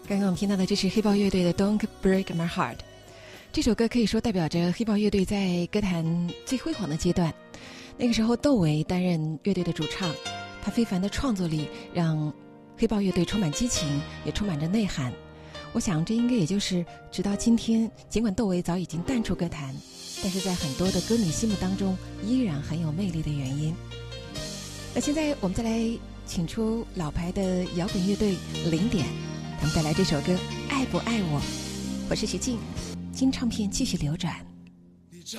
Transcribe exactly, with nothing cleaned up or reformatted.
刚刚我们听到的这是黑豹乐队的 Don't Break My Heart， 这首歌可以说代表着黑豹乐队在歌坛最辉煌的阶段。那个时候窦唯担任乐队的主唱，他非凡的创作力让黑豹乐队充满激情，也充满着内涵。我想这应该也就是直到今天，尽管窦唯早已经淡出歌坛，但是在很多的歌迷心目当中依然很有魅力的原因。那现在我们再来请出老牌的摇滚乐队零点，他们带来这首歌《爱不爱我》。我是徐静，新唱片继续流转。